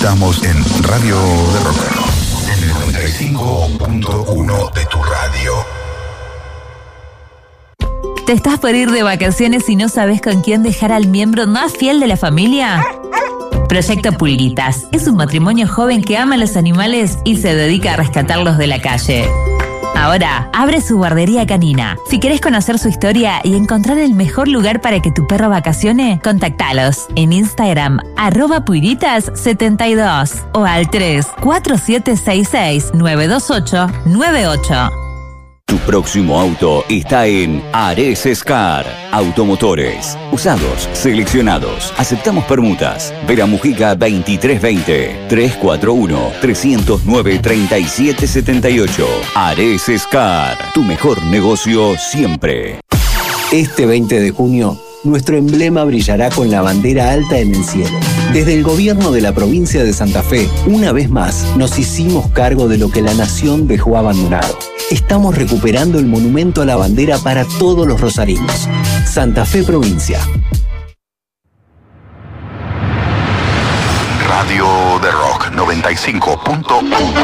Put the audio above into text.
Estamos en Radio de Rock, en el 95.1 de tu radio. ¿Te estás por ir de vacaciones y no sabes con quién dejar al miembro más fiel de la familia? Proyecto Pulguitas es un matrimonio joven que ama a los animales y se dedica a rescatarlos de la calle. Ahora abre su guardería canina. Si querés conocer su historia y encontrar el mejor lugar para que tu perro vacacione, contactalos en Instagram @pulguitas72 o al 34766-92898. Tu próximo auto está en Ares Car. Automotores, usados, seleccionados. Aceptamos permutas. Vera Mujica 2320 341-309-3778. Ares Car. Tu mejor negocio siempre. Este 20 de junio, nuestro emblema brillará con la bandera alta en el cielo. Desde el gobierno de la provincia de Santa Fe, una vez más, nos hicimos cargo de lo que la nación dejó abandonado. Estamos recuperando el monumento a la bandera para todos los rosarinos. Santa Fe Provincia. Radio de Rock 95.1.